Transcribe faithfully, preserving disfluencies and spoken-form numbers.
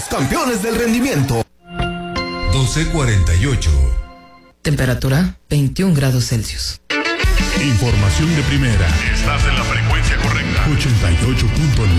campeones del rendimiento. doce cuarenta y ocho. Temperatura veintiún grados Celsius. Información de primera. Estás en la frecuencia correcta. ochenta y ocho punto nueve.